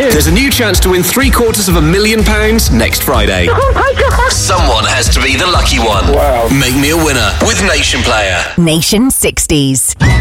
you. There's a new chance to win £750,000 next Friday. Oh my God. Someone has to be the lucky one. Wow. Make me a winner with Nation Player. Nation 60s.